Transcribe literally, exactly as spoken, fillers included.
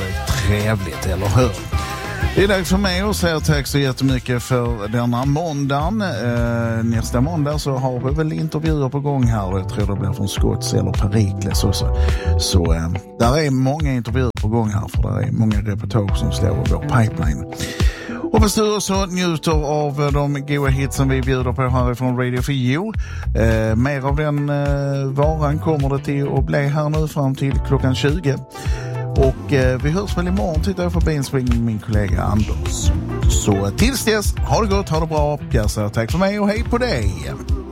det trevligt, eller hur? Det är dags för mig att säga tack så jättemycket för denna måndagen. Eh, nästa måndag så har vi väl intervjuer på gång här. Jag tror det blir från Scotts eller Perikles också. Så eh, där är många intervjuer på gång här, för det är många reportage som står i vår pipeline. Och först du så njuter av de goda hitsen vi bjuder på härifrån Radio for You. Eh, mer av den eh, varan kommer det till att bli här nu fram till klockan tjugo. Och eh, vi hörs väl imorgon, tittar jag förbi en swing med min kollega Anders. Så tills dess, ha det gott, ha det bra. Jag säger tack för mig och hej på dig.